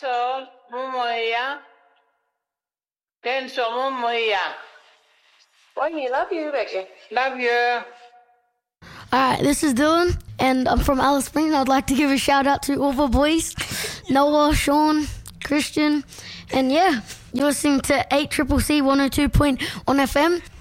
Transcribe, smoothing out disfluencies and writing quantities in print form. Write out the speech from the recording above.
Mumuia. Tenso Mumuia. Wayne, love you, Becky. Love you. Alright, this is Dylan, and I'm from Alice Springs. I'd like to give a shout out to all the boys, Noah, Sean, Christian, and yeah, you're listening to 8CCC 102.1 FM.